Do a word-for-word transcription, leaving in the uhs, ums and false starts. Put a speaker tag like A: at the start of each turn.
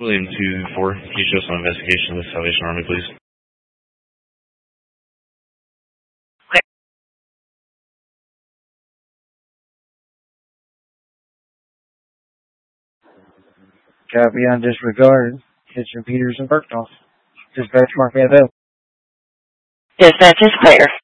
A: William two four, can you show some investigation of the Salvation Army, please?
B: Copy on disregard. Kitchen Peters and Bergdorf. Dispatch Mark Van Vel.
C: Dispatch is clear.